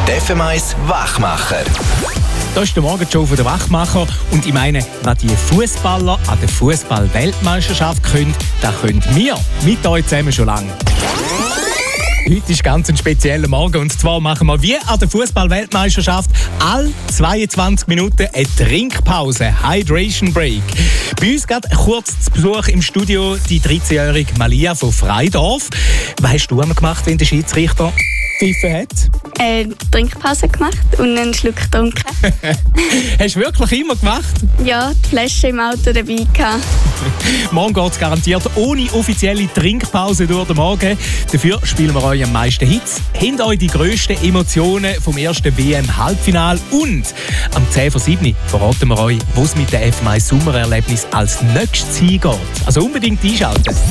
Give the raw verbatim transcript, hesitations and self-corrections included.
Die F M eins Wachmacher. Das ist der Morgenshow von der Wachmacher. Und ich meine, was die Fußballer an der Fußball-Weltmeisterschaft können, das können wir mit euch zusammen schon lange. Heute ist ganz ein spezieller Morgen, und zwar machen wir wie an der Fußball-Weltmeisterschaft alle zweiundzwanzig Minuten eine Trinkpause, Hydration Break. Bei uns geht kurz zu Besuch im Studio die dreizehnjährige Malia von Freidorf. Was hast du einmal gemacht, wenn der Schiedsrichter gepfiffen hat? Äh, Trinkpause gemacht und einen Schluck getrunken. Hast du wirklich immer gemacht? Ja, die Flasche im Auto dabei gehabt. Morgen geht es garantiert ohne offizielle Trinkpause durch den Morgen. Dafür spielen wir euch am meisten Hits. Hinter euch die grössten Emotionen vom ersten W M-Halbfinale. Und am zehn vor sieben verraten wir euch, wo es mit dem F M eins Sommererlebnis als nächstes hingeht. Also unbedingt einschalten.